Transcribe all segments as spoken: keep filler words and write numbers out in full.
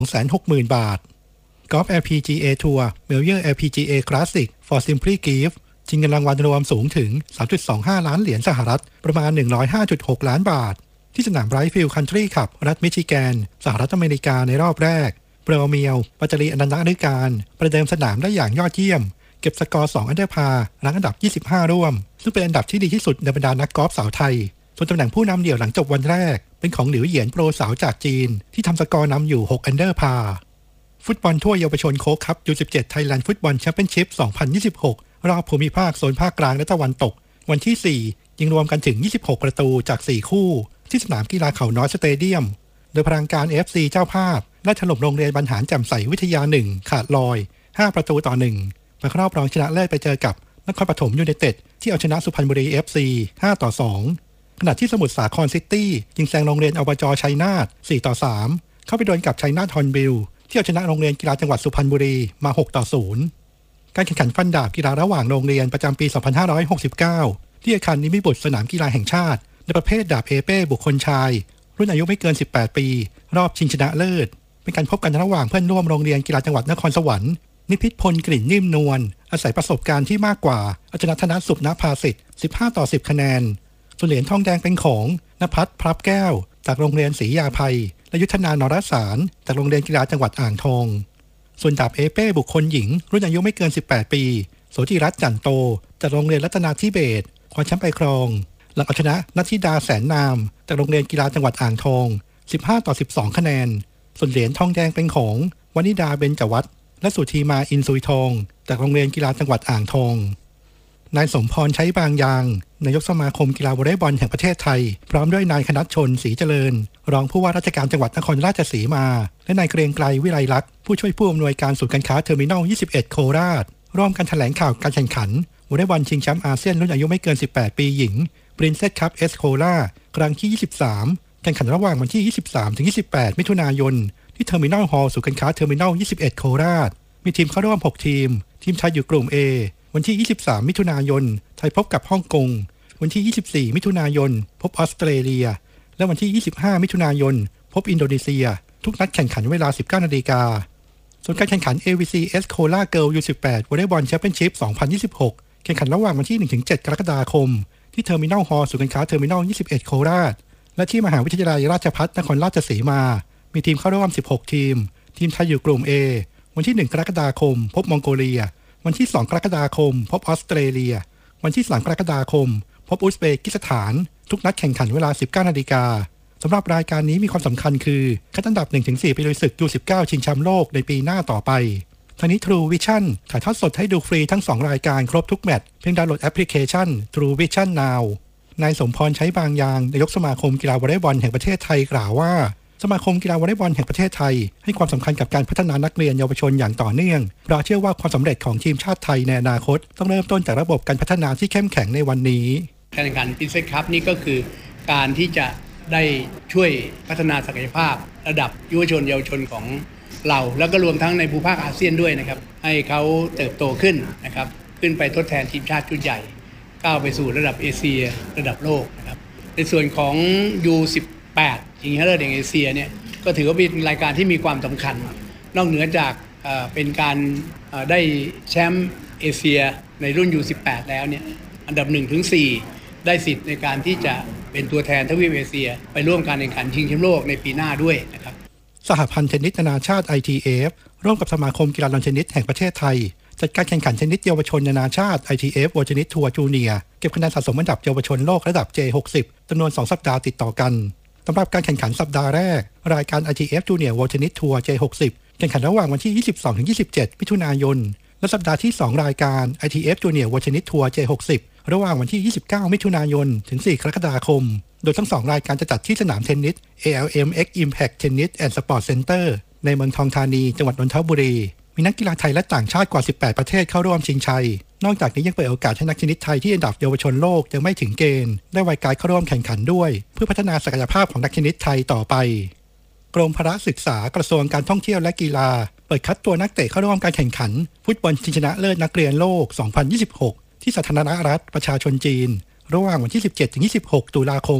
สองแสนหกหมื่น บาท Golf แอล พี จี เอ Tour Major แอล พี จี เอ Classic for Simply Gift ชิงเงินรางวัลรวมสูงถึง สามจุดสองห้า ล้านเหรียญสหรัฐประมาณ หนึ่งร้อยห้าจุดหก ล้านบาทที่สนามไบรท์ฟิลด์คันทรีคลับรัฐมิชิแกนสหรัฐอเมริกาในรอบแรกเปรเมียวปัจจรีอนันตฤการประเดิมสนามได้อย่างยอดเยี่ยมเก็บสกอร์สองอันเดอร์พาร์รังอันดับยี่สิบห้าร่วมซึ่งเป็นอันดับที่ดีที่สุดในบรรดานักกอล์ฟสาวไทยส่วนตำแหน่งผู้นำเดี่ยวหลังจบวันแรกเป็นของหลิวเหยียนโปรสาวจากจีนที่ทำสกอร์นำอยู่หกอันเดอร์พาร์ฟุตบอลถ้วยเยาวชนโค้กคัพ ยู สิบเจ็ด Thailand Football Championship สองพันยี่สิบหกรอบภูมิภาคโซนภาคกลางและตะวันตกวันที่สี่ยิงรวมกันถึงยี่สิบหกประตูจากสี่คู่ที่สนามกีฬาเขาน้อยสเตเดียมโดยพลังการ เอฟ ซี เจ้าภาพได้ถล่มโรงเรียนบรรหารแจ่มใสวิทยาหนึ่งขาดลอยห้าประตูต่อหนึ่งไปรอบรองชนะเลิศไปเจอกับนครปฐมยูไนเต็ดที่เอาชนะสุพรรณบุรี เอฟ ซี ห้าต่อสองขณะที่สมุทรสาครซิตี้ยิงแซงโรงเรียนอบจชัยนาทสี่ต่อสามเข้าไปดวลกับชัยนาทฮอนบิลที่เอาชนะโรงเรียนกีฬาจังหวัดสุพรรณบุรีมาหกต่อศูนย์การแข่งขันฟันดาบกีฬาระหว่างโรงเรียนประจำปีสองพันห้าร้อยหกสิบเก้าที่อาคารนิมิบุตรสนามกีฬาแห่งชาติในประเภทดาบเอเป้บุคคลชายรุ่นอายุไม่เกินสิบแปดปีรอบชิงชนะเลิศเป็นการพบกันระหว่างเพื่อนร่วมโรงเรียนกีฬาจังหวัดนครสวรรค์นิพิษพลกลิ่นนิ่มนวลอาศัยประสบการณ์ที่มากกว่าเอาชนะธนสุขณภาสิทธิ์สิบห้าต่อสิบคะแนนส่วนเหรียญทองแดงเป็นของณภัทรพลับแก้วจากโรงเรียนศรียาภัยและยุทธนานรสารจากโรงเรียนกีฬาจังหวัดอ่างทองส่วนดาบเอเป้บุคคลหญิงรุ่นอายุไม่เกินสิบแปดปีโสจิรัตน์จันโตจากโรงเรียนรัตนาธิเบศรคว้าแชมป์ไปครองหลังเอาชนะนัทธิดาแสนนามจากโรงเรียนกีฬาจังหวัดอ่างทองสิบห้าต่อสิบสองคะแนนส่วนเหรียญทองแดงเป็นของวนิดาเบญจวัฒน์และสุธีมาอินซุยทองจากโรงเรียนกีฬาจังหวัดอ่างทองนายสมพรใช้บางยางนายกสมาคมกีฬาวอลเลย์บอลแห่งประเทศไทยพร้อมด้วยนายคณัฐชนศรีเจริญรองผู้ว่าราชการจังหวัดนครราชสีมาและนายเกรียงไกรวิไลลักษณ์ผู้ช่วยผู้อำนวยการศูนย์การค้าเทอร์มินอลยี่สิบเอ็ดโคราชร่วมกันแถลงข่าวการแข่งขันวอลเลย์บอลชิงแชมป์อาเซียนรุ่นอายุไม่เกินสิบแปดปีหญิง Princess Cup เอส โคราครั้งที่ยี่สิบสามแข่งขันระหว่างวันที่ยี่สิบสามถึงยี่สิบแปดมิถุนายนที่เทอร์มินอลฮอลล์ศูนย์การค้าเทอร์มินอลยี่สิบเอ็ดโคราชมีทีมเข้าร่วมหกทีมทีมไทยอยู่กลุ่ม A วันที่ยี่สิบสามมิถุนายนไทยพบกับฮ่องกงวันที่ยี่สิบสี่มิถุนายนพบออสเตรเลียและวันที่ยี่สิบห้ามิถุนายนพบอินโดนีเซียทุกนัดแข่งขันเวลา สิบเก้านาฬิกาส่วนการแข่งขัน เอ วี ซี เอส Cola Girl ยู สิบแปด Volleyball Championship สองพันยี่สิบหกแข่งขันระหว่างวันที่ หนึ่งถึงเจ็ด กรกฎาคมที่เทอร์มินอลฮอลล์ศูนย์การค้าเทอร์มินอลยี่สิบเอ็ดโคราชและที่มหาวิทยาลัยราชภัฏนครราชสีมามีทีมเข้าร่วมสิบหกทีมทีมไทยอยู่กลุ่ม A วันที่หนึ่งกรกฎาคมพบมองโกเลียวันที่สองกรกฎาคมพบออสเตรเลียวันที่สามกรกฎาคมพบอุซเบกิสถานทุกนัดแข่งขันเวลา สิบเก้านาฬิกาสำหรับรายการนี้มีความสำคัญคือคัดอันดับ หนึ่งถึงสี่ ไปลุยศึก ยู สิบเก้า ชิงแชมป์โลกในปีหน้าต่อไปทางนี้ True Vision ถ่ายทอดสดให้ดูฟรีทั้งสองรายการครบทุกแมตช์เพียงดาวน์โหลดแอปพลิเคชัน True Vision Now นายสมพรใช้บางยางนายกสมาคมกีฬาวอลเลย์บอลแห่งประเทศไทยกล่าวว่าสมาคมกีฬาวอลเลย์บอลแห่งประเทศไทยให้ความสำคัญกับการพัฒนานักเรียนเยาวชนอย่างต่อเนื่องเพราะเชื่อว่าความสำเร็จของทีมชาติไทยในอนาคตต้องเริ่มต้นจากระบบการพัฒนาที่เข้มแข็งในวันนี้การแข่งขัน Princess Cup นี่ก็คือการที่จะได้ช่วยพัฒนาศักยภาพระดับยุวชนเยาวชนของเราแล้วก็รวมทั้งในภูมิภาคอาเซียนด้วยนะครับให้เขาเติบโตขึ้นนะครับขึ้นไปทดแทนทีมชาติชุดใหญ่ก้าวไปสู่ระดับเอเชียระดับโลกนะครับในส่วนของ ยู สิบแปด ชิงชนะเลิศแห่งเอเชียเนี่ยก็ถือว่าเป็นรายการที่มีความสำคัญนอกเหนือจากเอ่อเป็นการเอ่อได้แชมป์เอเชียในรุ่น ยู สิบแปด แล้วเนี่ยอันดับ หนึ่งถึงสี่ ได้สิทธิ์ในการที่จะเป็นตัวแทนทวีปเอเชียไปร่วมการแข่งขันชิงแชมป์โลกในปีหน้าด้วยนะครับสหพันธ์เทนนิสนานาชาติ ไอ ที เอฟ ร่วมกับสมาคมกีฬาลานเทนนิสแห่งประเทศไทยจัดการแข่งขันเทนนิสเยาวชนนานาชาติ ไอ ที เอฟ World Tennis Tour Junior เก็บคะแนนสะสมอันดับเยาวชนโลกระดับ เจ หกสิบ จำนวนสองสัปดาห์ติดต่อกันสำหรับการแข่งขันสัปดาห์แรกรายการ ไอ ที เอฟ Junior World Tennis Tour เจ หกสิบ แข่งขันระหว่างวันที่ ยี่สิบสองถึงยี่สิบเจ็ด มิถุนายนและสัปดาห์ที่สองรายการ ไอ ที เอฟ Junior World Tennis Tour เจ หกสิบ ระหว่างวันที่ ยี่สิบเก้า มิถุนายนถึง สี่ กรกฎาคมโดยทั้งสองรายการจะจัดที่สนามเทนนิส เอ แอล เอ็ม X Impact Tennis and Sport Center ในเมืองทองธานีจังหวัดนนทบุรีมีนักกีฬาไทยและต่างชาติกว่าสิบแปดประเทศเข้าร่วมชิงชัยนอกจากนี้ยังเปิดโอกาสให้นักเทนนิสไทยที่อันดับเยาวชนโลกยังไม่ถึงเกณฑ์ได้วัยกายเข้าร่วมแข่งขันด้วยเพื่อพัฒนาศักยภาพของนักเทนนิสไทยต่อไปกรมพละศึกษากระทรวงการท่องเที่ยวและกีฬาเปิดคัดตัวนักเตะเข้าร่วมการแข่งขันฟุตบอลชิงชนะเลิศนักเรียนโลก สองพันยี่สิบหก ที่สาธารณรัฐประชาชนจีนระหว่างวันที่ สิบเจ็ดถึงยี่สิบหก ตุลาคม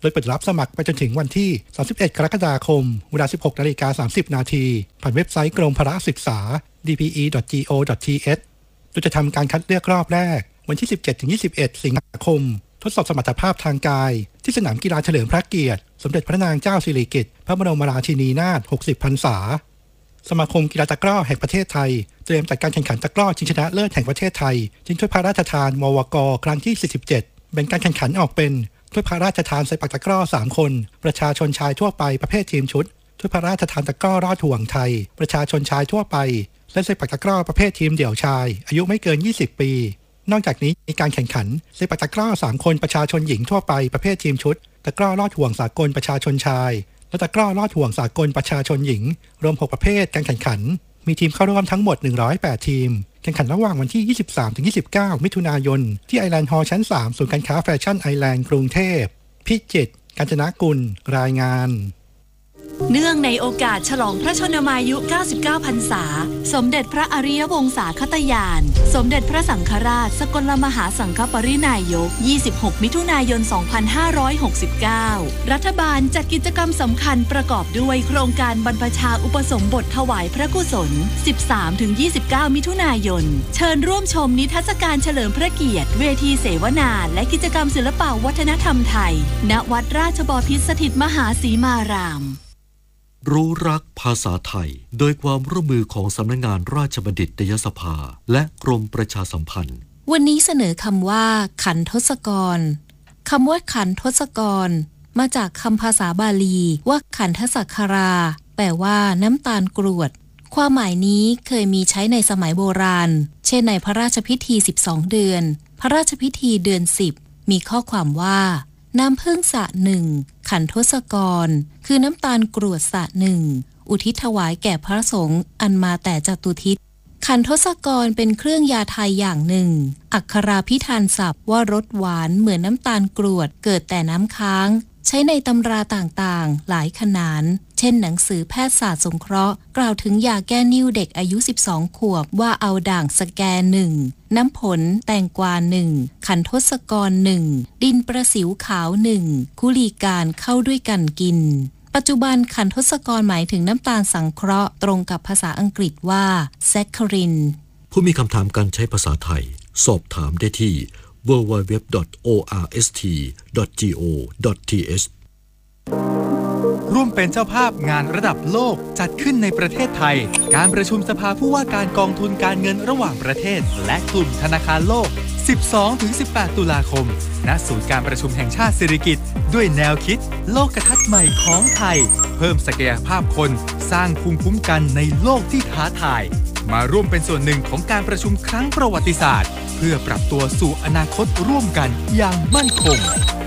โดยเปิดรับสมัครไปจนถึงวันที่สามสิบเอ็ดกรกฎาคมเวลา สิบหกนาฬิกาสามสิบนาทีผ่านเว็บไซต์กรมพละศึกษา ดี พี อี ดอท จี โอ ดอท ที เอช โดยจะทำการคัดเลือกรอบแรกวันที่ สิบเจ็ดถึงยี่สิบเอ็ด สิงหาคมทดสอบสมรรถภาพทางกายที่สนามกีฬาเฉลิมพระเกียรติสมเด็จพระนางเจ้าสิริกิติ์พระบรมราชินีนาถหกสิบพรรษาสมาคมกีฬาตะกร้อแห่งประเทศไทยเตรียมจัดการแข่งขันตะกร้อชิงชนะเลิศแห่งประเทศไทยชิงถ้วยพระราชทานมวกครั้งที่สี่สิบเจ็ดแบ่งการแข่งขันออกเป็นถ้วยพระราชทานใส่ปักตะกร้อสามคนประชาชนชายทั่วไปประเภททีมชุดถ้วยพระราชทานตะกร้อรอดห่วงไทยประชาชนชายทั่วไปและใส่ปักตะกร้อประเภททีมเดี่ยวชายอายุไม่เกินยี่สิบปีนอกจากนี้มีการแข่งขันใส่ปักตะกร้อสามคนประชาชนหญิงทั่วไปประเภททีมชุดตะกร้อรอดห่วงสากลประชาชนชายและตะกร้อรอดห่วงสากลประชาชนหญิงรวมหกประเภทการแข่งขันมีทีมเข้าร่วมทั้งหมดหนึ่งร้อยแปดทีมแข่งขันระหว่างวันที่ ยี่สิบสามถึงยี่สิบเก้า มิถุนายนที่ไอแลนด์ฮอลล์ชั้นสามศูนย์การค้าแฟชั่นไอแลนด์กรุงเทพพิจิตรกาญจนกุลรายงานเนื่องในโอกาสฉลองพระชนมายุเก้าสิบเก้าพรรษาสมเด็จพระอริยวงศาคตญาณสมเด็จพระสังฆราชสกลมหาสังฆปรินายกยี่สิบหกมิถุนายนสองพันห้าร้อยหกสิบเก้ารัฐบาลจัดกิจกรรมสำคัญประกอบด้วยโครงการบรรพชาอุปสมบทถวายพระกุศล สิบสามถึงยี่สิบเก้า มิถุนายนเชิญร่วมชมนิทรรศการเฉลิมพระเกียรติเวทีเสวนาและกิจกรรมศิลปวัฒนธรรมไทยณวัดราชบพิตรสถิตมหาสีมารามรู้รักภาษาไทยโดยความร่วมมือของสำนักงานราชบัณฑิตยสภาและกรมประชาสัมพันธ์วันนี้เสนอคำว่าขันทศกรคำว่าขันทศกรมาจากคำภาษาบาลีว่าขันทสักคาราแปลว่าน้ำตาลกรวดความหมายนี้เคยมีใช้ในสมัยโบราณเช่นในพระราชพิธีสิบสองเดือนพระราชพิธีเดือนสิบมีข้อความว่าน้ำผึ้งสะหนึ่งขันทศกรคือน้ำตาลกรวดสะหนึ่งอุทิศถวายแก่พระสงฆ์อันมาแต่จตุทิศขันทศกรเป็นเครื่องยาไทยอย่างหนึ่งอักขราพิธานศัพท์ว่ารสหวานเหมือนน้ำตาลกรวดเกิดแต่น้ำค้างใช้ในตำราต่างๆหลายขนานเช่นหนังสือแพทยศาสตร์สงเคราะห์กล่าวถึงยาแก้นิ่วเด็กอายุสิบสองขวบว่าเอาด่างสแกหนึ่งน้ำผลแตงกวาหนึ่งขันทศกรหนึ่งดินประสิวขาวหนึ่งคุลีการเข้าด้วยกันกินปัจจุบันขันทศกรหมายถึงน้ำตาลสังเคราะห์ตรงกับภาษาอังกฤษว่าแซคคารินผู้มีคำถามการใช้ภาษาไทยสอบถามได้ที่ ดับเบิลยู ดับเบิลยู ดับเบิลยู ดอท โอ อาร์ เอส ที ดอท จี โอ ดอท ที เอชร่วมเป็นเจ้าภาพงานระดับโลกจัดขึ้นในประเทศไทยการประชุมสภาผู้ว่าการกองทุนการเงินระหว่างประเทศและกลุ่มธนาคารโลก สิบสองถึงสิบแปด ตุลาคมณศูนย์การประชุมแห่งชาติสิริกิติ์ด้วยแนวคิดโลกทัศน์ใหม่ของไทยเพิ่มศักยภาพคนสร้างภูมิคุ้มกันในโลกที่ท้าทายมาร่วมเป็นส่วนหนึ่งของการประชุมครั้งประวัติศาสตร์เพื่อปรับตัวสู่อนาคตร่วมกันอย่างมั่นคง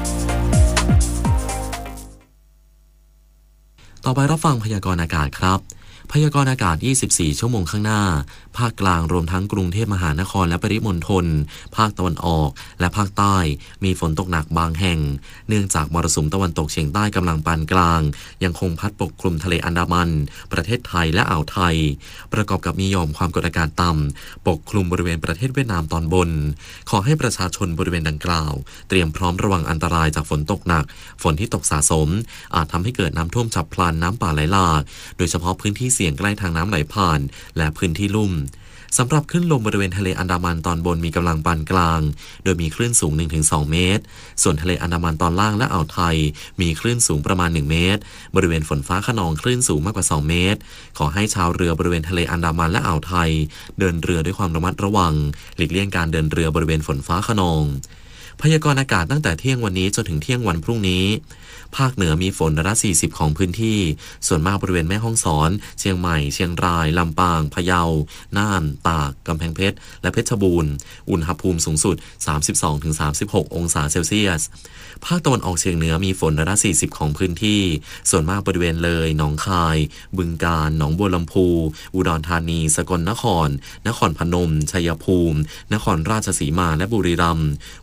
ต่อไปรับฟังพยากรณ์อากาศครับพยากรณ์อากาศยี่สิบสี่ชั่วโมงข้างหน้าภาคกลางรวมทั้งกรุงเทพมหานครและปริมณฑลภาคตะวันออกและภาคใต้มีฝนตกหนักบางแห่งเนื่องจากมรสุมตะวันตกเฉียงใต้กำลังปานกลางยังคงพัดปกคลุมทะเลอันดามันประเทศไทยและอ่าวไทยประกอบกับมีหย่อมความกดอากาศต่ำปกคลุมบริเวณประเทศเวียดนามตอนบนขอให้ประชาชนบริเวณดังกล่าวเตรียมพร้อมระวังอันตรายจากฝนตกหนักฝนที่ตกสะสมอาจทำให้เกิดน้ำท่วมฉับพลันน้ำป่าไหลหลากโดยเฉพาะพื้นที่เสี่ยงใกล้ทางน้ำไหลผ่านและพื้นที่ลุ่มสำหรับคลื่นลมบริเวณทะเลอันดามันตอนบนมีกำลังปานกลางโดยมีคลื่นสูง หนึ่งถึงสอง เมตรส่วนทะเลอันดามันตอนล่างและอ่าวไทยมีคลื่นสูงประมาณหนึ่งเมตรบริเวณฝนฟ้าคะนองคลื่นสูงมากกว่าสองเมตรขอให้ชาวเรือบริเวณทะเลอันดามันและอ่าวไทยเดินเรือด้วยความระมัดระวังหลีกเลี่ยงการเดินเรือบริเวณฝนฟ้าคะนองพยากรณ์อากาศตั้งแต่เที่ยงวันนี้จนถึงเที่ยงวันพรุ่งนี้ภาคเหนือมีฝนร้อยละสี่สิบของพื้นที่ส่วนมากบริเวณแม่ฮ่องสอนเชียงใหม่เชียงรายลำปางพะเยาน่านตากกำแพงเพชรและเพชรบูรณ์อุณหภูมิสูงสุด สามสิบสองถึงสามสิบหก องศาเซลเซียสภาคตะวันออกเฉียงเหนือมีฝนร้อยละสี่สิบของพื้นที่ส่วนมากบริเวณเลยหนองคายบึงกาฬหนองบัวลำพูอุดรธานีสกลนครนครพนมชัยภูมินครราชสีมาและบุรีรัมย์อุณหภูมิ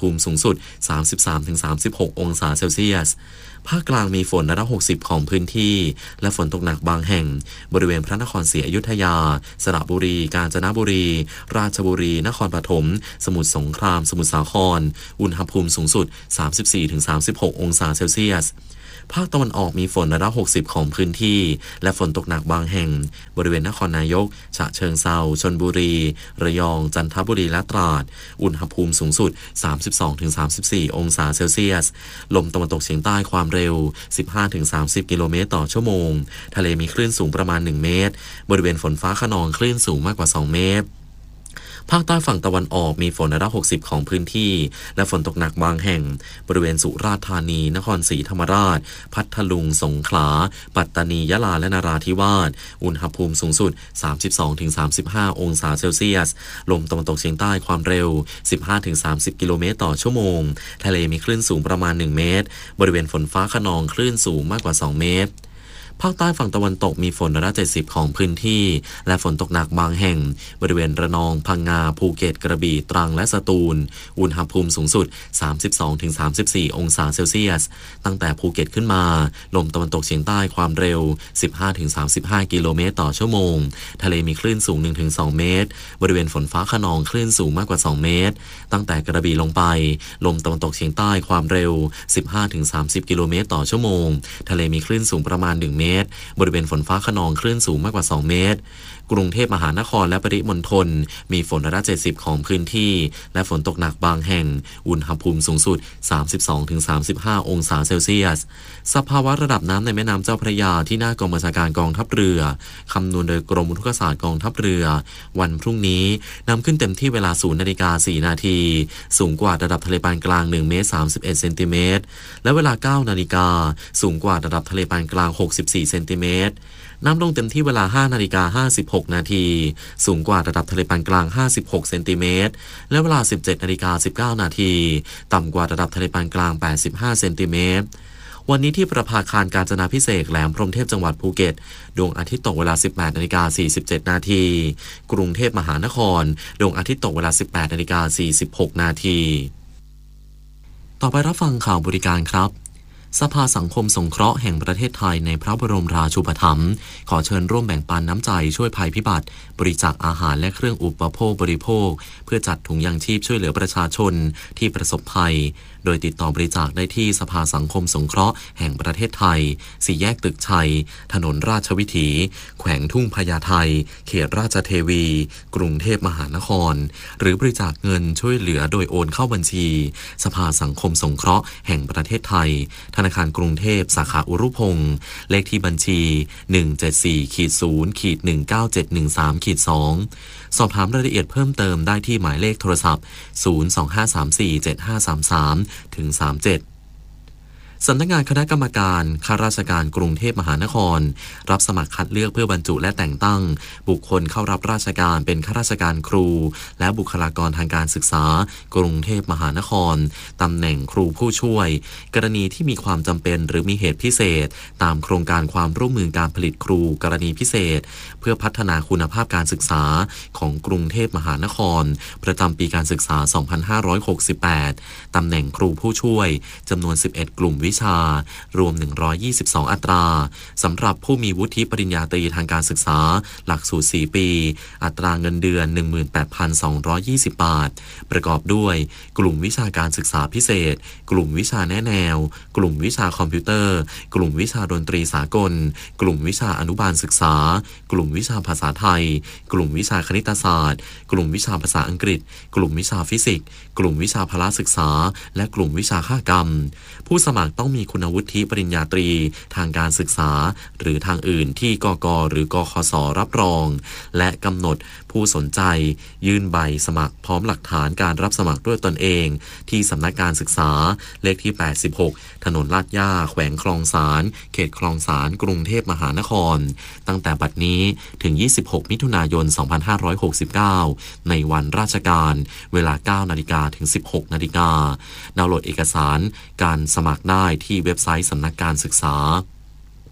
ภูมิสูงสุด สามสิบสามถึงสามสิบหก องศาเซลเซียสภาคกลางมีฝนร้อยละหกสิบของพื้นที่และฝนตกหนักบางแห่งบริเวณพระนครศรีอยุธยาสระบุรีกาญจนบุรีราชบุรีนครปฐมสมุทรสงครามสมุทรสาครอุณหภูมิสูงสุด สามสิบสี่ถึงสามสิบหก องศาเซลเซียสภาคตะวันออกมีฝนร้อยละหกสิบของพื้นที่และฝนตกหนักบางแห่งบริเวณนครนายกฉะเชิงเทราชลบุรีระยองจันทบุรีและตราดอุณหภูมิสูงสุด สามสิบสองถึงสามสิบสี่ องศาเซลเซียสลมตะวันตกเฉียงใต้ความเร็ว สิบห้าถึงสามสิบ กิโลเมตรต่อชั่วโมงทะเลมีคลื่นสูงประมาณหนึ่งเมตรบริเวณฝนฟ้าคะนองคลื่นสูงมากกว่าสองเมตรภาคใต้ฝั่งตะวันออกมีฝนร้อยละหกสิบของพื้นที่และฝนตกหนักบางแห่งบริเวณสุราษฎร์ธานีนครศรีธรรมราชพัทลุงสงขลาปัตตานียะลาและนราธิวาสอุณหภูมิสูงสุด สามสิบสองถึงสามสิบห้า องศาเซลเซียสลมตะวันตกเฉียงใต้ความเร็ว สิบห้าถึงสามสิบ กิโลเมตรต่อชั่วโมงทะเลมีคลื่นสูงประมาณหนึ่งเมตรบริเวณฝนฟ้าคะนองคลื่นสูงมากกว่าสองเมตรภาคใต้ฝั่งตะวันตกมีฝนร้อยละเจ็ดสิบของพื้นที่และฝนตกหนักบางแห่งบริเวณระนองพังงาภูเก็ตกระบี่ตรังและสตูลอุณหภูมิสูงสุด สามสิบสองถึงสามสิบสี่ องศาเซลเซียสตั้งแต่ภูเก็ตขึ้นมาลมตะวันตกเฉียงใต้ความเร็ว สิบห้าถึงสามสิบห้า กิโลเมตรต่อชั่วโมงทะเลมีคลื่นสูง หนึ่งถึงสอง เมตรบริเวณฝนฟ้าคะนองคลื่นสูงมากกว่าสองเมตรตั้งแต่กระบี่ลงไปลมตะวันตกเฉียงใต้ความเร็ว สิบห้าถึงสามสิบ กิโลเมตรต่อชั่วโมงทะเลมีคลื่นสูงประมาณหนึ่งเมตรบริเวณฝนฟ้าคะนองคลื่นสูงมากกว่าสองเมตรกรุงเทพมหานครและปริมณฑลมีฝนร้อยละเจ็ดสิบของพื้นที่และฝนตกหนักบางแห่งอุณหภูมิสูงสุด สามสิบสองถึงสามสิบห้า องศาเซลเซียสสภาวะระดับน้ำในแม่น้ำเจ้าพระยาที่หน้ากองบัญชาการกองทัพเรือคำนวณโดยกรมอุทกศาสตร์กองทัพเรือวันพรุ่งนี้นำขึ้นเต็มที่เวลา ศูนย์นาฬิกาสี่นาทีสูงกว่าระดับทะเลปานกลางหนึ่งเมตรสามสิบเอ็ดเซนติเมตรและเวลา เก้านาฬิกาสูงกว่าระดับทะเลปานกลางหกสิบสี่เซนติเมตรน้ำลงเต็มที่เวลา ห้านาฬิกาห้าสิบหกนาทีสูงกว่าระดับทะเลปานกลางห้าสิบหกเซนติเมตรและเวลา สิบเจ็ดนาฬิกาสิบเก้านาทีต่ำกว่าระดับทะเลปานกลางแปดสิบห้าเซนติเมตรวันนี้ที่ประภาคารกาญจนาภิเษกแหลมพรหมเทพจังหวัดภูเก็ตดวงอาทิตย์ตกเวลา สิบแปดนาฬิกาสี่สิบเจ็ดนาทีกรุงเทพมหานครดวงอาทิตย์ตกเวลา สิบแปดนาฬิกาสี่สิบหกนาทีต่อไปรับฟังข่าวบริการครับสภาสังคมสงเคราะห์แห่งประเทศไทยในพระบรมราชูปถัมภ์ขอเชิญร่วมแบ่งปันน้ำใจช่วยภัยพิบัติบริจาคอาหารและเครื่องอุปโภคบริโภคเพื่อจัดถุงยางชีพช่วยเหลือประชาชนที่ประสบภัยโดยติดต่อบริจาคได้ที่สภาสังคมสงเคราะห์แห่งประเทศไทยสี่แยกตึกชัยถนนราชวิถีแขวงทุ่งพญาไทเขตราชเทวีกรุงเทพมหานครหรือบริจาคเงินช่วยเหลือโดยโอนเข้าบัญชีสภาสังคมสงเคราะห์แห่งประเทศไทยธนาคารกรุงเทพสาขาอุรุพงศ์เลขที่บัญชี หนึ่ง เจ็ด สี่ ศูนย์ หนึ่ง เก้า เจ็ด หนึ่ง สาม สอง สอบถามรายละเอียดเพิ่มเติมได้ที่หมายเลขโทรศัพท์ศูนย์ สอง ห้า สาม สี่ เจ็ด ห้า สาม สาม ถึง สามเจ็ดสำนักงานคณะกรรมการข้าราชการกรุงเทพมหานครรับสมัครคัดเลือกเพื่อบรรจุและแต่งตั้งบุคคลเข้ารับราชการเป็นข้าราชการครูและบุคลากรทางการศึกษากรุงเทพมหานครตำแหน่งครูผู้ช่วยกรณีที่มีความจำเป็นหรือมีเหตุพิเศษตามโครงการความร่วมมือการผลิตครูกรณีพิเศษเพื่อพัฒนาคุณภาพการศึกษาของกรุงเทพมหานครประจำปีการศึกษา สองพันห้าร้อยหกสิบแปด ตำแหน่งครูผู้ช่วยจำนวน สิบเอ็ด กลุ่มวิชารวมหนึ่งร้อยยี่สิบสองอัตราสำหรับผู้มีวุฒิปริญญาตรีทางการศึกษาหลักสูตรสี่ปีอัตราเงินเดือน หนึ่งหมื่นแปดพันสองร้อยยี่สิบ บาทประกอบด้วยกลุ่มวิชาการศึกษาพิเศษกลุ่มวิชาแนะแนวกลุ่มวิชาคอมพิวเตอร์กลุ่มวิชาดนตรีสากลกลุ่มวิชาอนุบาลศึกษากลุ่มวิชาภาษาไทยกลุ่มวิชาคณิตศาสตร์กลุ่มวิชาภาษาอังกฤษกลุ่มวิชาฟิสิกส์กลุ่มวิชาพละศึกษาและกลุ่มวิชาฆากรรมผู้สมัครต้องมีคุณวุฒิปริญญาตรีทางการศึกษาหรือทางอื่นที่กก.หรือกคส.รับรองและกำหนดผู้สนใจยื่นใบสมัครพร้อมหลักฐานการรับสมัครด้วยตนเองที่สำนักการศึกษาเลขที่แปดสิบหกถนนลาดย่าแขวงคลองสานเขตคลองสานกรุงเทพมหานครตั้งแต่บัดนี้ถึงยี่สิบหกมิถุนายนสองพันห้าร้อยหกสิบเก้าในวันราชการเวลา เก้านาฬิกา ถึง สิบหกนาฬิกาดาวน์โหลดเอกสารการสมัครได้ที่เว็บไซต์สำนักการศึกษา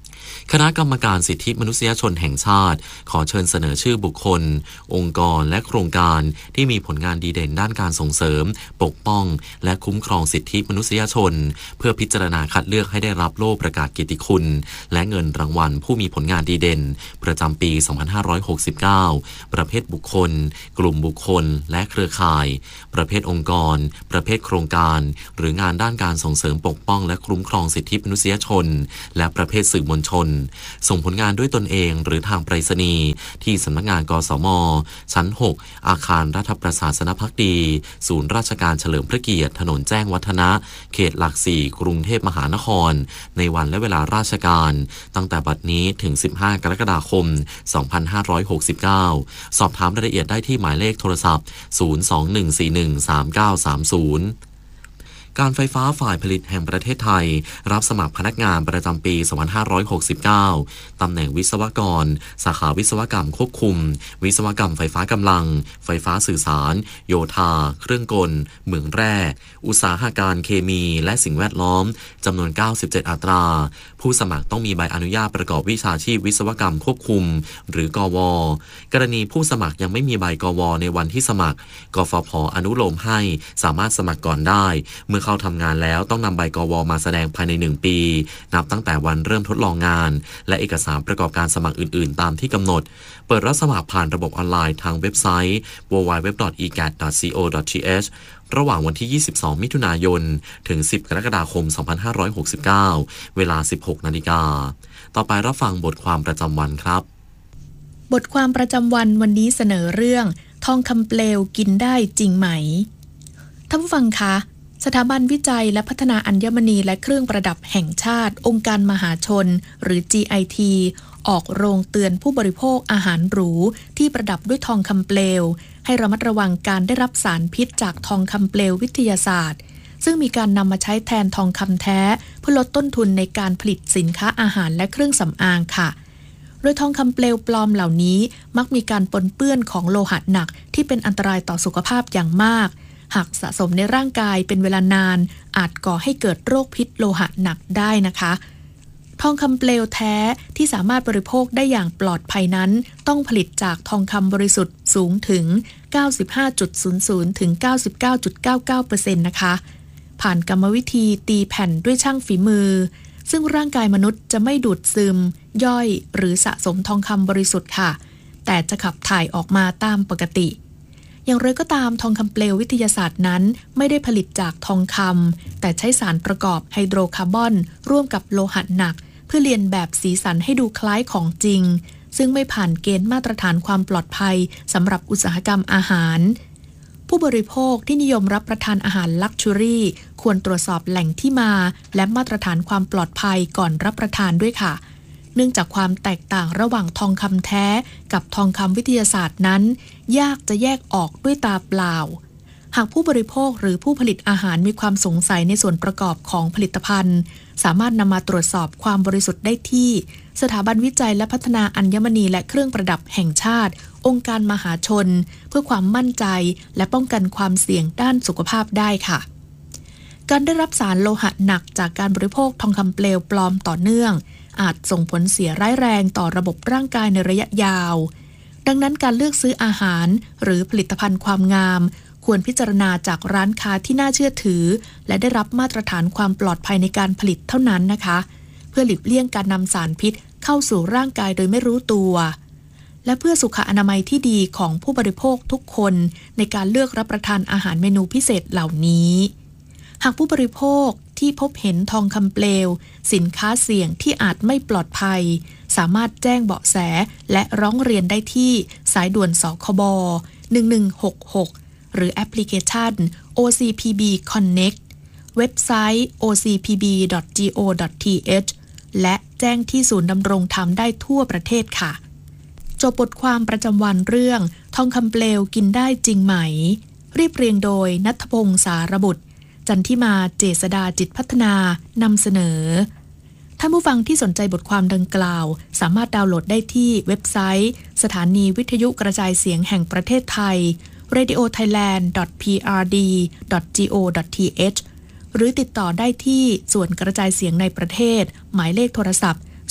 คณะกรรมการสิทธิมนุษยชนแห่งชาติขอเชิญเสนอชื่อบุคคลองค์กรและโครงการที่มีผลงานดีเด่นด้านการส่งเสริมปกป้องและคุ้มครองสิทธิมนุษยชนเพื่อพิจารณาคัดเลือกให้ได้รับโล่ประกาศเกียรติคุณและเงินรางวัลผู้มีผลงานดีเด่นประจำปี สองพันห้าร้อยหกสิบเก้า ประเภทบุคคลกลุ่มบุคคลและเครือข่ายประเภทองค์กรประเภทโครงการหรืองานด้านการส่งเสริมปกป้องและคุ้มครองสิทธิมนุษยชนและประเภทสื่อมวลชนส่งผลงานด้วยตนเองหรือทางไปรษณีย์ที่สำนักงานกสม.ชั้นหกอาคารรัฐประศาสนภักดีศูนย์ราชการเฉลิมพระเกียรติถนนแจ้งวัฒนะเขตหลักสี่กรุงเทพมหานครในวันและเวลาราชการตั้งแต่บัดนี้ถึงสิบห้ากรกฎาคมสองพันห้าร้อยหกสิบเก้าสอบถามรายละเอียดได้ที่หมายเลขโทรศัพท์ศูนย์ สอง หนึ่ง สี่ หนึ่ง สาม เก้า สาม ศูนย์การไฟฟ้าฝ่ายผลิตแห่งประเทศไทยรับสมัครพนักงานประจำปี สองพันห้าร้อยหกสิบเก้า ตำแหน่งวิศวกรสาขาวิศวกรรมควบคุมวิศวกรรมไฟฟ้ากำลังไฟฟ้าสื่อสารโยธาเครื่องกลเหมืองแร่อุตสาหการเคมีและสิ่งแวดล้อมจำนวนเก้าสิบเจ็ดอัตราผู้สมัครต้องมีใบอนุญาตประกอบวิชาชีพวิศวกรรมควบคุมหรือกว.กรณีผู้สมัครยังไม่มีใบกว.ในวันที่สมัครกฟผ.อนุโลมให้สามารถสมัครก่อนได้เมื่อเข้าทำงานแล้วต้องนำใบกว.มาแสดงภายในหนึ่งปีนับตั้งแต่วันเริ่มทดลองงานและเอกสารประกอบการสมัครอื่นๆตามที่กำหนดเปิดรับสมัครผ่านระบบออนไลน์ทางเว็บไซต์ ดับเบิลยู ดับเบิลยู ดับเบิลยู ดอท อี แกท ดอท ซี โอ ดอท ที เอช ระหว่างวันที่ยี่สิบสองมิถุนายนถึงสิบกรกฎาคมสองพันห้าร้อยหกสิบเก้าเวลา สิบหกนาฬิกาต่อไปรับฟังบทความประจำวันครับบทความประจำวันวันนี้เสนอเรื่องทองคำเปลวกินได้จริงไหมท่านผู้ฟังคะสถาบันวิจัยและพัฒนาอัญมณีและเครื่องประดับแห่งชาติองค์การมหาชนหรือ จี ไอ ที ออกโรงเตือนผู้บริโภคอาหารหรูที่ประดับด้วยทองคำเปลวให้ระมัดระวังการได้รับสารพิษจากทองคำเปลววิทยาศาสตร์ซึ่งมีการนำมาใช้แทนทองคำแท้เพื่อลดต้นทุนในการผลิตสินค้าอาหารและเครื่องสำอางค่ะโดยทองคำเปลวปลอมเหล่านี้มักมีการปนเปื้อนของโลหะหนักที่เป็นอันตรายต่อสุขภาพอย่างมากหากสะสมในร่างกายเป็นเวลานานอาจก่อให้เกิดโรคพิษโลหะหนักได้นะคะทองคำเปลวแท้ที่สามารถบริโภคได้อย่างปลอดภัยนั้นต้องผลิตจากทองคำบริสุทธิ์สูงถึง เก้าสิบห้าจุดศูนย์ศูนย์ ถึง เก้าสิบเก้าจุดเก้าเก้าเปอร์เซ็นต์ นะคะผ่านกรรมวิธีตีแผ่นด้วยช่างฝีมือซึ่งร่างกายมนุษย์จะไม่ดูดซึมย่อยหรือสะสมทองคำบริสุทธิ์ค่ะแต่จะขับถ่ายออกมาตามปกติอย่างไรก็ตามทองคำเปลววิทยาศาสตร์นั้นไม่ได้ผลิตจากทองคำแต่ใช้สารประกอบไฮโดรคาร์บอนร่วมกับโลหะหนักเพื่อเลียนแบบสีสันให้ดูคล้ายของจริงซึ่งไม่ผ่านเกณฑ์มาตรฐานความปลอดภัยสำหรับอุตสาหกรรมอาหารผู้บริโภคที่นิยมรับประทานอาหารลักชัวรี่ควรตรวจสอบแหล่งที่มาและมาตรฐานความปลอดภัยก่อนรับประทานด้วยค่ะเนื่องจากความแตกต่างระหว่างทองคำแท้กับทองคำวิทยาศาสตร์นั้นยากจะแยกออกด้วยตาเปล่าหากผู้บริโภคหรือผู้ผลิตอาหารมีความสงสัยในส่วนประกอบของผลิตภัณฑ์สามารถนำมาตรวจสอบความบริสุทธิ์ได้ที่สถาบันวิจัยและพัฒนาอัญมณีและเครื่องประดับแห่งชาติองค์การมหาชนเพื่อความมั่นใจและป้องกันความเสี่ยงด้านสุขภาพได้ค่ะการได้รับสารโลหะหนักจากการบริโภคทองคำเปลวปลอมต่อเนื่องอาจส่งผลเสียร้ายแรงต่อระบบร่างกายในระยะยาวดังนั้นการเลือกซื้ออาหารหรือผลิตภัณฑ์ความงามควรพิจารณาจากร้านค้าที่น่าเชื่อถือและได้รับมาตรฐานความปลอดภัยในการผลิตเท่านั้นนะคะเพื่อหลีกเลี่ยงการนำสารพิษเข้าสู่ร่างกายโดยไม่รู้ตัวและเพื่อสุขอนามัยที่ดีของผู้บริโภคทุกคนในการเลือกรับประทานอาหารเมนูพิเศษเหล่านี้หากผู้บริโภคที่พบเห็นทองคำเปลวสินค้าเสี่ยงที่อาจไม่ปลอดภัยสามารถแจ้งเบาะแสและร้องเรียนได้ที่สายด่วนสคบหนึ่งหนึ่งหกหกหรือแอปพลิเคชัน โอ ซี พี บี Connect เว็บไซต์ โอ ซี พี บี ดอท จี โอ ดอท ที เอช และแจ้งที่ศูนย์ดำรงธรรมได้ทั่วประเทศค่ะจบบทความประจำวันเรื่องทองคำเปลวกินได้จริงไหมเรียบเรียงโดยณัฐพงษ์สารบุตรจันทิมาเจษฎาจิตพัฒนานำเสนอท่านผู้ฟังที่สนใจบทความดังกล่าวสามารถดาวน์โหลดได้ที่เว็บไซต์สถานีวิทยุกระจายเสียงแห่งประเทศไทย เรดิโอไทยแลนด์ ดอท พี อาร์ ดี ดอท จี โอ ดอท ที เอช หรือติดต่อได้ที่ส่วนกระจายเสียงในประเทศหมายเลขโทรศัพท์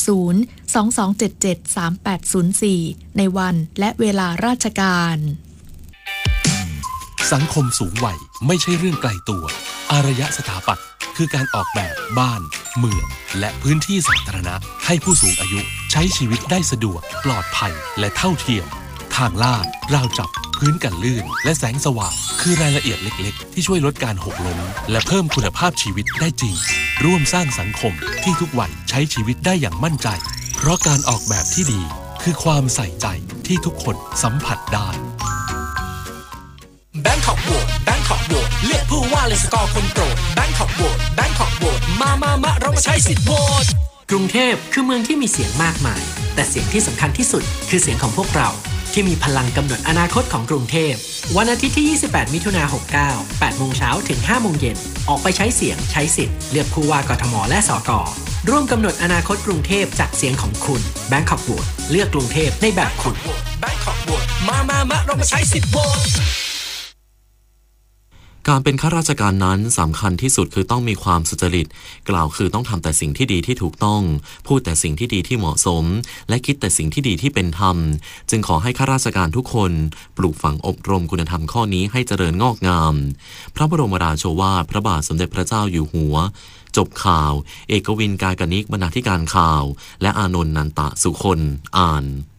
ศูนย์ สอง สอง เจ็ด เจ็ด สาม แปด ศูนย์ สี่ ในวันและเวลาราชการสังคมสูงวัยไม่ใช่เรื่องไกลตัวอารยสถาปัตย์คือการออกแบบบ้านเมืองและพื้นที่สาธารณะให้ผู้สูงอายุใช้ชีวิตได้สะดวกปลอดภัยและเท่าเทียมทางลาดราวจับพื้นกันลื่นและแสงสว่างคือรายละเอียดเล็กๆที่ช่วยลดการหกล้มและเพิ่มคุณภาพชีวิตได้จริงร่วมสร้างสังคมที่ทุกวัยใช้ชีวิตได้อย่างมั่นใจเพราะการออกแบบที่ดีคือความใส่ใจที่ทุกคนสัมผัสได้แบงคอกโหวตแบงคอกโหวตเลือกผู้ว่าเลยสกอร์คนโปรดแบงคอกโหวตแบงคอกโหวตมามามาเรามาใช้สิทธิ์โหวตกรุงเทพคือเมืองที่มีเสียงมากมายแต่เสียงที่สำคัญที่สุดคือเสียงของพวกเราที่มีพลังกำหนดอนาคตของกรุงเทพวันอาทิตย์ที่ยี่สิบแปดมิถุนายนหกเก้า แปดโมงเช้าถึงห้าโมงเย็นออกไปใช้เสียงใช้สิทธิ์เลือกผู้ว่ากทมและสกร่วมกำหนดอนาคตกรุงเทพจากเสียงของคุณแบงคอกโหวตเลือกกรุงเทพในแบบคุณแบงคอกโหวตมามามาเรามาใช้สิทธิ์โหวตการเป็นข้าราชการนั้นสำคัญที่สุดคือต้องมีความสุจริตกล่าวคือต้องทำแต่สิ่งที่ดีที่ถูกต้องพูดแต่สิ่งที่ดีที่เหมาะสมและคิดแต่สิ่งที่ดีที่เป็นธรรมจึงขอให้ข้าราชการทุกคนปลูกฝังอบรมคุณธรรมข้อนี้ให้เจริญงอกงามพระบรมราโชวาทพระบาทสมเด็จพระเจ้าอยู่หัวจบข่าวเอกวินกากนิกบรรณาธิการข่าวและอานนท์นันตะสุคนอ่าน